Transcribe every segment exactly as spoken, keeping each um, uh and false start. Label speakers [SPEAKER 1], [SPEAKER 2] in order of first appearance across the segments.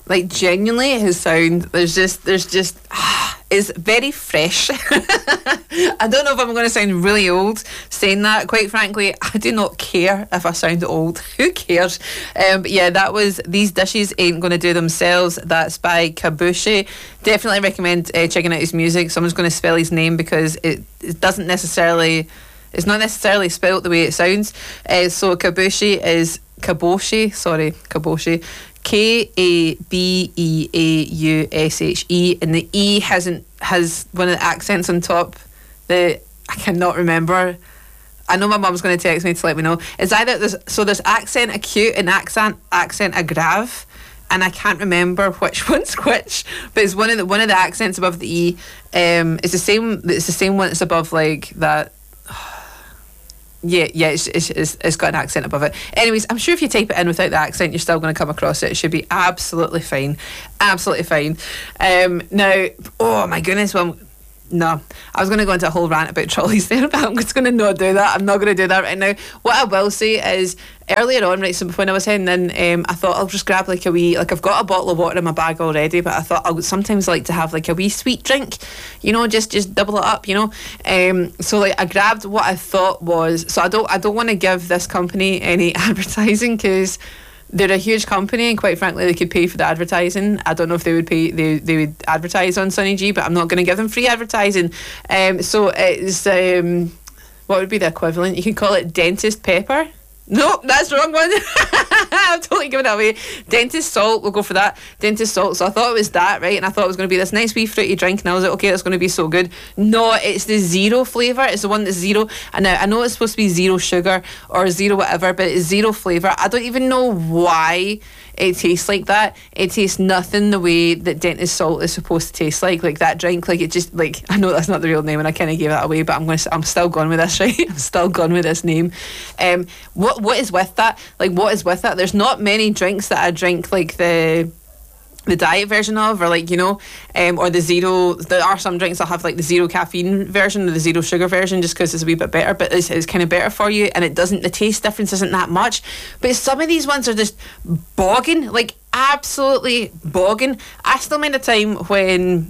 [SPEAKER 1] Like, genuinely, his sound, there's just, there's just, ah, is very fresh. I don't know if I'm going to sound really old saying that. Quite frankly, I do not care if I sound old. Who cares? Um, but yeah, that was These Dishes Ain't Gonna Do Themselves. That's by Kabushi. Definitely recommend uh, checking out his music. Someone's going to spell his name because it, it doesn't necessarily, it's not necessarily spelled the way it sounds. Uh, so Kabushi is Kaboshi, sorry, Kaboshi. K A B E A U S H E, and the E hasn't has one of the accents on top that I cannot remember. I know my mum's going to text me to let me know. It's either there's so there's accent acute and accent accent aggrave, and I can't remember which one's which. But it's one of the one of the accents above the E. Um, it's the same. It's the same one that's above like that. Yeah, yeah, it's, it's, it's, it's got an accent above it. Anyways, I'm sure if you type it in without the accent, you're still going to come across it. It should be absolutely fine. Absolutely fine. Um, now, oh my goodness, well, no. I was going to go into a whole rant about trolleys there, but I'm just going to not do that. I'm not going to do that right now. What I will say is, earlier on, right, so when I was heading in, um, I thought I'll just grab like a wee, like I've got a bottle of water in my bag already, but I thought I would sometimes like to have like a wee sweet drink, you know, just just double it up, you know. Um, so like I grabbed what I thought was, so I don't I don't want to give this company any advertising because they're a huge company and quite frankly they could pay for the advertising. I don't know if they would pay they, they would advertise on Sunny G, but I'm not going to give them free advertising. Um, so it's um, what would be the equivalent? You can call it dentist pepper. No, that's the wrong one. I'm totally giving that away. Dentist salt, we'll go for that. Dentist salt. So I thought it was that, right? And I thought it was going to be this nice wee fruity drink, and I was like, okay, that's going to be so good. No, it's the zero flavour. It's the one that's zero. And now I know it's supposed to be zero sugar or zero whatever, but it's zero flavour. I don't even know why it tastes like that. It tastes nothing the way that dentist salt is supposed to taste like. Like that drink, like it just, like, I know that's not the real name and I kind of gave that away, but I'm going to, I'm still going with this, right? I'm still going with this name. Um, what what is with that? Like, what is with that? There's not many drinks that I drink like the the diet version of, or like, you know, um, or the zero. There are some drinks that have like the zero caffeine version or the zero sugar version just because it's a wee bit better, but it's, it's kind of better for you and it doesn't, the taste difference isn't that much. But some of these ones are just bogging, like absolutely bogging. I still remember a time when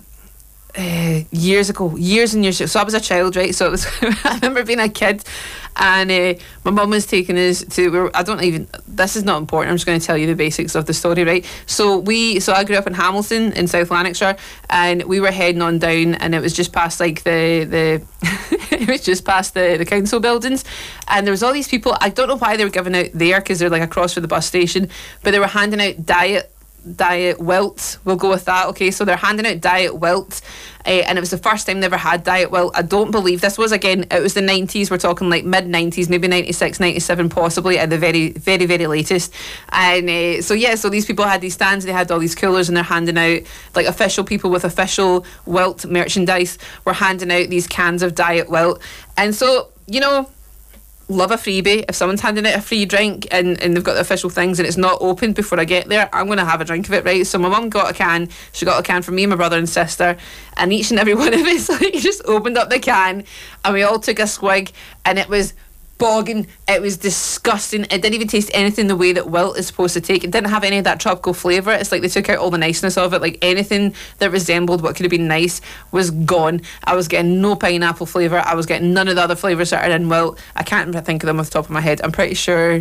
[SPEAKER 1] Uh, years ago, years and years ago. So I was a child, right? So it was. I remember being a kid, and uh, my mum was taking us to. We were, I don't even. This is not important. I'm just going to tell you the basics of the story, right? So we. So I grew up in Hamilton in South Lanarkshire, and we were heading on down, and it was just past like the the. It was just past the the council buildings, and there was all these people. I don't know why they were giving out there because they're like across from the bus station, but they were handing out diet. Diet Wilt, we'll go with that. Okay, so they're handing out Diet Wilt, uh, and it was the first time they ever had Diet Wilt. I don't believe this was, again, it was the nineties. We're talking like mid nineties, maybe ninety-six, ninety-seven, possibly at the very, very, very latest. And uh, so yeah, so these people had these stands, they had all these coolers, and they're handing out, like, official people with official Wilt merchandise were handing out these cans of Diet Wilt. And so, you know, love a freebie. If someone's handing out a free drink and, and they've got the official things and it's not opened before I get there, I'm going to have a drink of it, right? So my mum got a can. She got a can for me, my brother and sister, and each and every one of us like just opened up the can and we all took a swig, and it was bogging. It was disgusting. It didn't even taste anything the way that Wilt is supposed to take. It didn't have any of that tropical flavour. It's like they took out all the niceness of it. Like anything that resembled what could have been nice was gone. I was getting no pineapple flavour. I was getting none of the other flavours that are in Wilt. I can't think of them off the top of my head. I'm pretty sure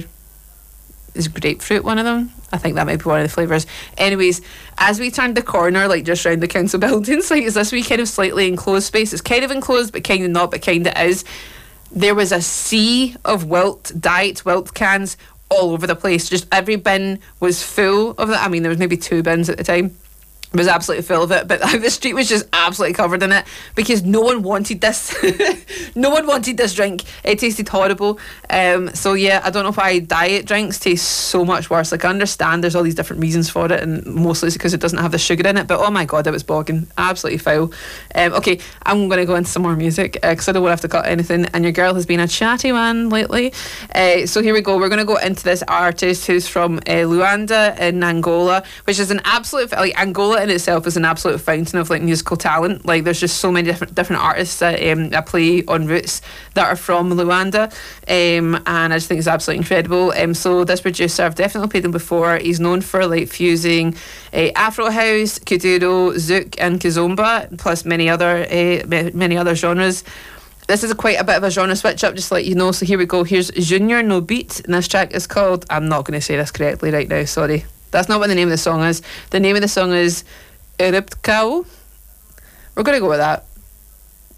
[SPEAKER 1] is grapefruit one of them. I think that might be one of the flavours. Anyways, as we turned the corner, like just round the council buildings, like it's this wee kind of slightly enclosed space. It's kind of enclosed but kind of not, but kind of is. There was a sea of Wilt, Diet Wilt cans all over the place. Just every bin was full of that. I mean, there was maybe two bins at the time. It was absolutely full of it, but the street was just absolutely covered in it because no one wanted this. No one wanted this drink. It tasted horrible. Um, so yeah, I don't know why diet drinks taste so much worse. Like, I understand there's all these different reasons for it, and mostly it's because it doesn't have the sugar in it, but oh my god, it was bogging. Absolutely foul. Um, okay, I'm going to go into some more music because uh, I don't want to have to cut anything, and your girl has been a chatty one lately. Uh, so here we go. We're going to go into this artist who's from uh, Luanda in Angola, which is an absolute, like, Angola in itself is an absolute fountain of like musical talent. Like there's just so many different different artists that, um, that play on Roots that are from Luanda, um, and I just think it's absolutely incredible. Um, so this producer, I've definitely played him before. He's known for like fusing uh, Afro house, kuduro, zouk, and kizomba, plus many other uh, many other genres. This is a quite a bit of a genre switch up, just to let you know. So here we go. Here's Junior No Beat, and this track is called, I'm not going to say this correctly right now, sorry. That's not what the name of the song is. The name of the song is Eruptkau. We're going to go with that.